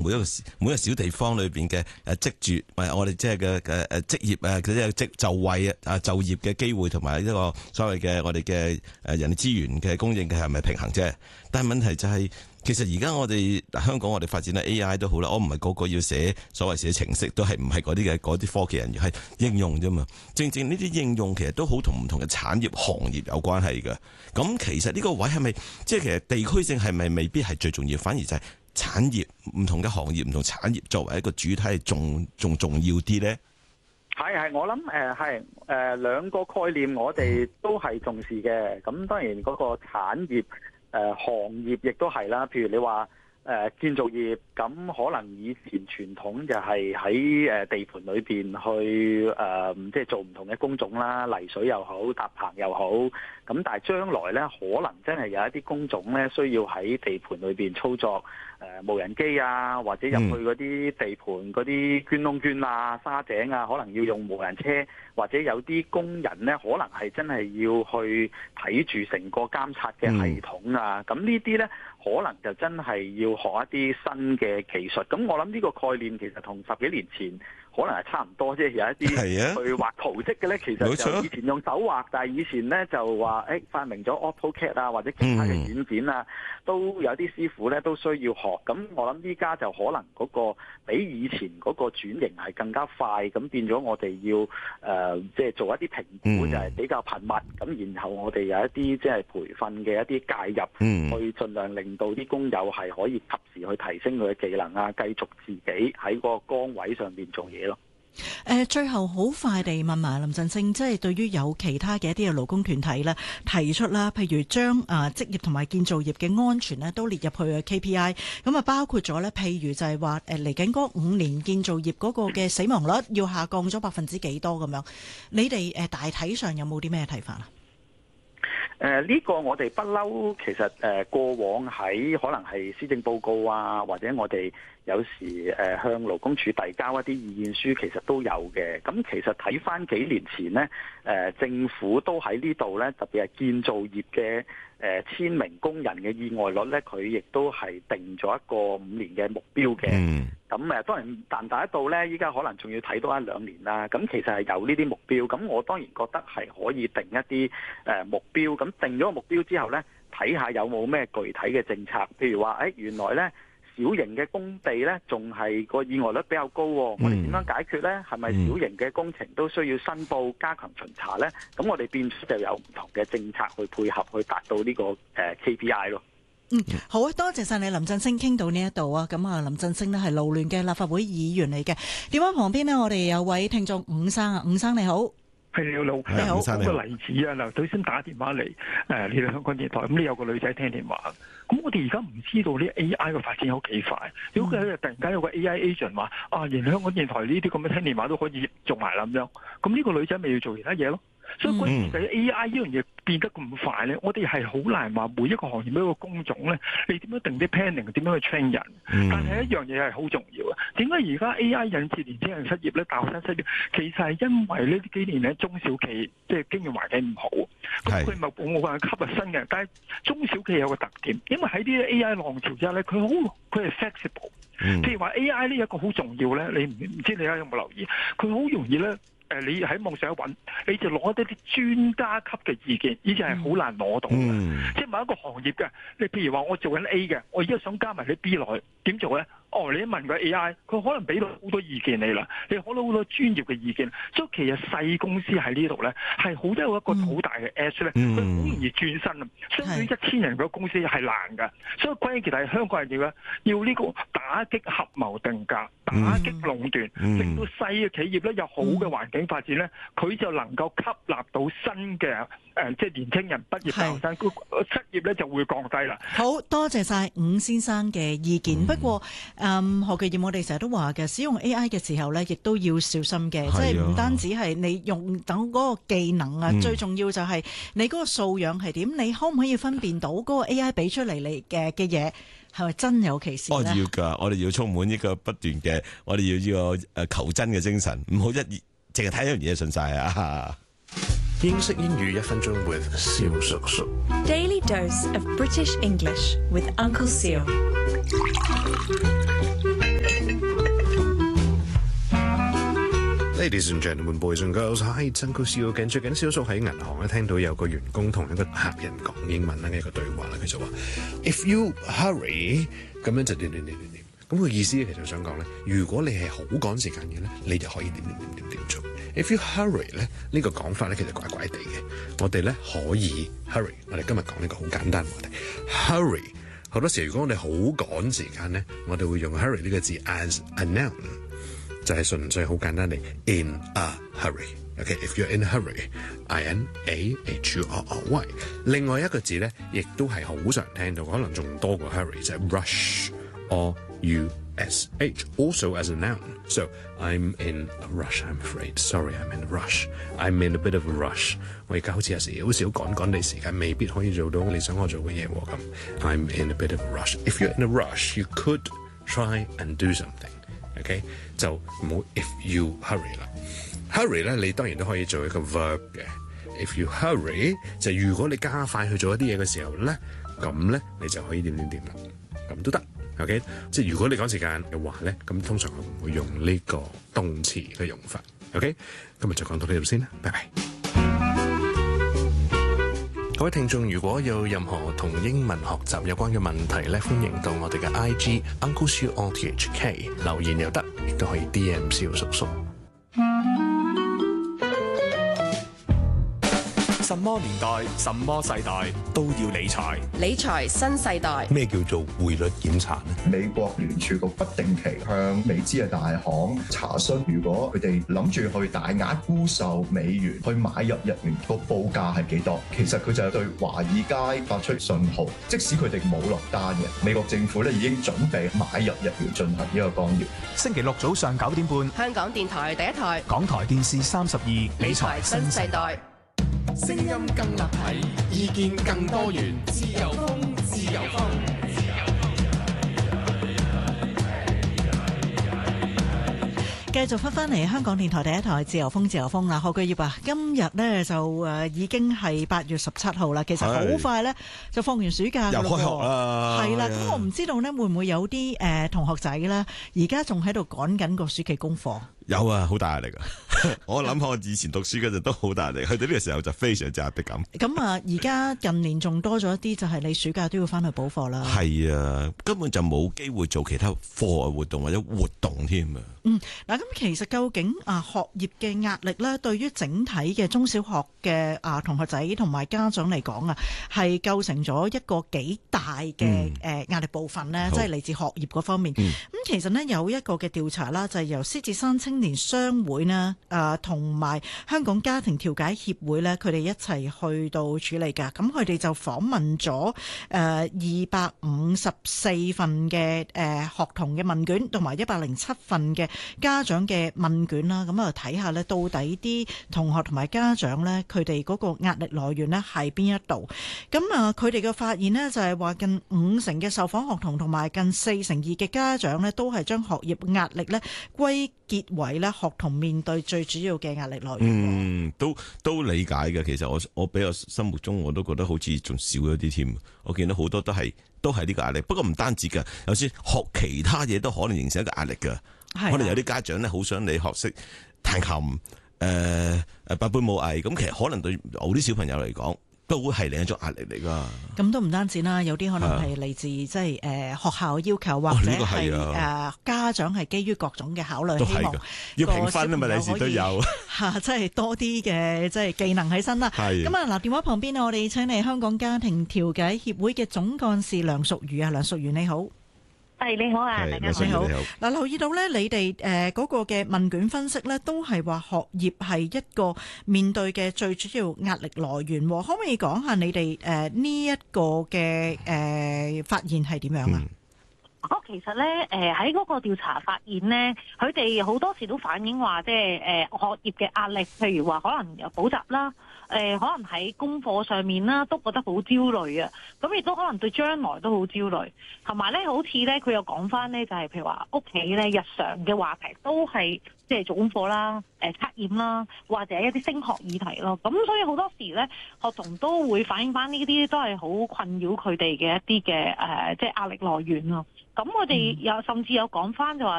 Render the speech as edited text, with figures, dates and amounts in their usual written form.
每一個小地方裏邊嘅職住，我哋即係嘅職業啊，嗰啲就位啊就業嘅機會，同埋呢個所謂嘅我哋嘅人力資源嘅供應嘅係咪平衡啫？但係問題就係，其實而家我哋香港我哋發展咧 AI 都好啦，我唔係個個要寫所謂寫程式，都係唔係嗰啲科技人員，係應用啫嘛。正正呢啲應用其實都好同唔同嘅產業行業有關係嘅。咁其實呢個位係咪即係其實地區性係咪未必係最重要，反而就係產業唔同嘅行業唔同產業作為一個主體係仲重要啲咧？ 係，我諗兩個概念我哋都係重視嘅。咁當然嗰個產業行業亦都係啦。譬如你話建造業，咁可能以前傳統就係喺地盤裏邊去即係做唔同嘅工種啦，泥水又好，搭棚又好。咁但係將來咧，可能真係有一啲工種咧，需要喺地盤裏邊操作無人機啊，或者入去嗰啲地盤嗰啲捐窿捐啊、沙井啊，可能要用無人車，或者有啲工人咧，可能係真係要去睇住成個監察嘅系統啊。咁呢啲咧，可能就真係要學一啲新嘅技術。咁我諗呢個概念其實同10幾年前可能係差唔多，即係有一啲去畫圖則嘅咧，其實就以前用手畫，但係以前咧就話發明咗 AutoCAD 啊，或者其他嘅軟件啊，都有啲師傅咧都需要學。咁我諗依家就可能嗰個比以前嗰個轉型係更加快，咁變咗我哋要即係做一啲評估就係比較頻密，咁然後我哋有一啲即係培訓嘅一啲介入，去盡量令到啲工友係可以及時去提升佢嘅技能啊，繼續自己喺個崗位上邊做嘢咯。 最後好快地問埋林振昇，即係對於有其他嘅一啲嘅勞工團體咧提出啦，譬如將職業同埋建造業嘅安全咧都列入去嘅 KPI， 咁啊包括咗咧，譬如就係話嚟緊嗰5年建造業嗰個嘅死亡率要下降咗%幾多咁樣，你哋大體上有冇啲咩睇法啊？ 呢個我哋不嬲，其實過往喺可能係施政報告啊，或者我哋有時向勞工處遞交一啲意見書，其實都有嘅。咁其實睇翻幾年前呢，政府都喺呢度呢，特別係建造業嘅1000名工人嘅意外率呢，佢亦都係定咗一個5年嘅目標嘅。咁當然達唔達得到呢？依家可能仲要睇多1-2年啦。咁其實係有呢啲目標，咁我當然覺得係可以定一啲目標。咁定咗個目標之後呢，睇下有冇咩具體嘅政策，譬如話原來呢小型嘅工地呢仲係個意外率比較高，我哋點樣解決呢？係咪小型嘅工程都需要申報加強巡查呢？咁我哋變就有唔同嘅政策去配合，去達到呢個KPI 咯。 好啊，多謝晒你林振昇，傾到呢一度啊。咁啊，林振昇呢係勞聯嘅立法會議員嚟嘅。電話旁邊呢，我哋有位聽眾伍生啊，伍生你好。 係你好，你好。咁個例子啊，嗱，頭先打電話嚟，你哋香港電台，咁你有個女仔聽電話，咁我哋而家唔知道呢 AI 嘅發展有幾快。如果佢突然間有個 AI agent 話原來香港電台呢啲咁嘅聽電話都可以做埋啦咁樣，咁呢個女仔咪要做其他嘢咯。所以關鍵就係 AI 呢樣嘢變得咁快咧，我哋係好難話每一個行業每一個工種咧，你點樣定啲 planning， 點樣去 train 人？但係一樣嘢係好重要啊！點解而家 AI 引致年輕人失業咧？大學生失業，其實係因為呢幾年咧中小企即係經營環境唔好，咁佢冇辦法吸引新嘅。但係中小企有個特點，因為喺啲 AI 浪潮之下咧，佢係 flexible。譬如話 AI 呢一個好重要咧，你唔知你有冇留意？佢好容易咧。你喺網上一揾，你就攞一啲專家級嘅意見，以前係好難攞到嘅。即係某一個行業嘅，你譬如話我做緊 A 嘅，我而家想加埋啲 B 落去，點做咧？你一問佢 AI，佢可能俾到好多意見你啦，你可能好多專業嘅意見。所以其實細公司喺呢度咧，係好多有一個好大嘅 edge 咧，佢好容易轉身啊。相對於1000人嘅公司係難㗎，所以關鍵係香港人要呢個打擊合謀定價，打擊壟斷，令到細嘅企業咧有好嘅環境發展咧，佢就能夠吸納到新嘅即係年青人畢業大學生，失業咧就會降低啦。 好多謝晒伍先生嘅意見。不過何巨業，我哋成日都話嘅，使用 AI 嘅時候咧，亦都要小心嘅，即係唔單止係你用等嗰個技能啊，最重要就係你嗰個素養係點，你可唔可以分辨到嗰個 AI 俾出嚟嘅嘢係咪真有其事咧？ 要㗎，我哋要充滿呢個不斷嘅，我哋要呢個求真嘅精神，唔好淨係睇一樣嘢信晒啊！ 英式英語1分鐘 with 蕭叔叔。 Daily dose of British English with Uncle Seal。 Ladies and gentlemen, boys and girls, hi， 曾故事要緊。最近小叔喺銀行咧聽到有個員工同一個客人講英文嘅一個對話啦，佢就話 ：If you hurry， 咁樣就點。咁佢意思其實想講咧，如果你係好趕時間嘅咧，你就可以點做。If you hurry 咧，呢個講法咧其實怪怪地嘅。我哋咧可以 hurry， 我哋今日講呢個好簡單嘅話題 hurry。好多時如果我哋好趕時間咧，我哋會用 hurry 呢個字 as a noun。就係純粹好簡單地 in a hurry。OK，if you're in a hurry，I-N-A-H-U-R-R-Y。另外一個字咧，亦都係好常聽到，可能仲多過 hurry，就係 rush，R-U-S-H。Also as a noun。So I'm in a rush. I'm afraid. Sorry, I'm in a rush. I'm in a bit of a rush。我而家好似有少少趕地時間，未必可以做到你想我做嘅嘢喎。咁 I'm in a bit of a rush。If you're in a rush, you could try and do something。OK， 就唔好 if you hurry 啦。hurry 咧，你當然都可以做一個 verb 嘅。if you hurry 就如果你加快去做一啲嘢嘅時候咧，咁咧你就可以點啦，咁都得。OK， 即係如果你趕時間嘅話咧，咁通常我唔會用呢個動詞嘅用法。OK， 今日就講到呢度先啦，拜拜。各位聽眾，如果有任何同英文學習有關嘅問題咧，歡迎到我哋嘅 IG Uncle Siu RTHK 留言又得，亦都可以 DM 蕭叔叔。 什麼年代、什麼世代都要理財。 理財新世代。 咩叫做匯率檢查呢？ 美國聯儲局不定期向美資嘅大行查詢，如果佢哋諗住去大額沽售美元，去買入日元，個報價係幾多？其實佢就係對華爾街發出信號，即使佢哋冇落單嘅，美國政府咧已經準備買入日元進行呢個干擾。 星期六早上9點半， 香港電台第一台， 港台電視32，理財新世代。 聲音更立體，意見更多元，自由風，自由風。 繼續翻嚟香港電台第一台自由風啦，何巨業啊，今日呢就已經係8月17號啦，其實好快呢就放完暑假又開學啦， 係啦。咁我唔知道呢會唔會有啲同學仔呢而家仲喺度趕緊個暑期功課。 有啊，好大壓力啊！我諗我以前讀書嗰陣都好大壓力，去到呢個時候就非常之壓迫感。 咁啊，而家近年仲多咗一啲，就係你暑假都要翻去補課啦。 係啊，根本就冇機會做其他課外活動或者活動添啊。 嗱，咁其實究竟學業嘅壓力咧，對於整體嘅中小學嘅同學仔同埋家長嚟講啊，係構成咗一個幾大嘅壓力部分咧，即係嚟自學業嗰方面。咁其實呢，有一個嘅調查啦，就係由獅子山青年商會呢同埋香港家庭調解協會咧，佢哋一齊去到處理㗎。咁佢哋就訪問咗254份嘅學童嘅問卷，同埋107份嘅家長嘅問卷啦。咁啊睇下咧，到底啲同學同埋家長咧，佢哋嗰個壓力來源咧係邊一度？咁啊，佢哋嘅發現呢，就係話近50%嘅受訪學童同埋近42%嘅家長咧，都係將學業壓力咧歸結為咧學童面對最主要嘅壓力來源。 都理解嘅。其實我比較心目中我都覺得好似仲少咗啲添。我見到好多都係呢個壓力。不過唔單止㗎，有時學其他嘢都可能形成一個壓力㗎。可能有啲家長咧好想你學識彈琴，百般武藝。咁其實可能對某啲小朋友嚟講，都係另一種壓力嚟㗎。咁都唔單止啦，有啲可能係嚟自即係學校要求，或者係家長係基於各種嘅考慮，希望要評分啊嘛，有時都有即係多啲嘅即係技能喺身啦。咁嗱，電話旁邊我哋請嚟香港家庭調解協會嘅總幹事梁淑如啊，梁淑如你好。 你好啊，大家好。 嗱，留意到咧，你哋嗰個嘅問卷分析咧，都係話學業係一個面對嘅最主要壓力來源。可唔可以講下你哋呢一個嘅發現係點樣啊？ 其實咧，喺嗰個調查發現咧，佢哋好多時都反映話，即係學業嘅壓力，譬如話可能有補習啦。可能喺功課上面啦，都覺得好焦慮啊！咁亦都可能對將來都好焦慮，同埋咧，好似咧佢又講翻咧，就係譬如話屋企咧日常嘅話題都係即係做功課啦、測驗啦，或者一啲升學議題咯。咁所以好多時咧，學童都會反映翻呢啲都係好困擾佢哋嘅一啲嘅即係壓力來源咯。咁我哋有甚至有講翻就話。